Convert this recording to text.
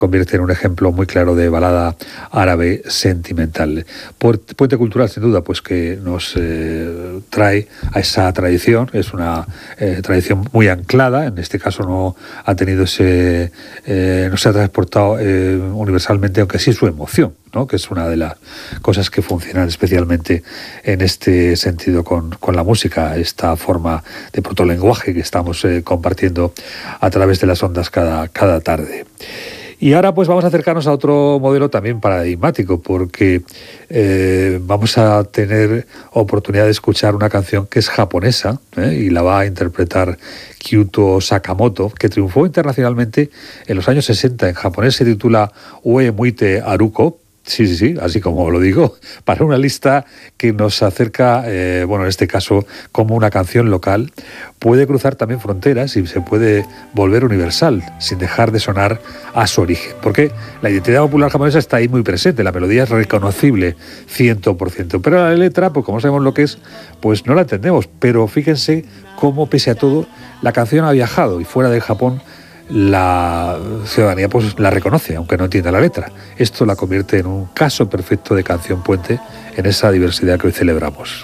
convierte en un ejemplo muy claro de balada árabe sentimental. Puente cultural, sin duda, pues que nos trae a esa tradición. Es una tradición muy anclada. En este caso no ha tenido no se ha transportado universalmente, aunque sí su emoción, ¿no? Que es una de las cosas que funcionan especialmente en este sentido con la música, esta forma de protolenguaje que estamos compartiendo a través de las ondas cada tarde. Y ahora pues vamos a acercarnos a otro modelo también paradigmático, porque vamos a tener oportunidad de escuchar una canción que es japonesa, y la va a interpretar Kyuto Sakamoto, que triunfó internacionalmente en los años 60. En japonés se titula Ue Muite Haruko. Sí, así como lo digo, para una lista que nos acerca, en este caso, como una canción local, puede cruzar también fronteras y se puede volver universal, sin dejar de sonar a su origen. Porque la identidad popular japonesa está ahí muy presente, la melodía es reconocible 100%, pero la letra, pues como sabemos lo que es, pues no la entendemos. Pero fíjense cómo, pese a todo, la canción ha viajado y fuera de Japón, la ciudadanía pues la reconoce, aunque no entienda la letra. Esto la convierte en un caso perfecto de canción puente en esa diversidad que hoy celebramos.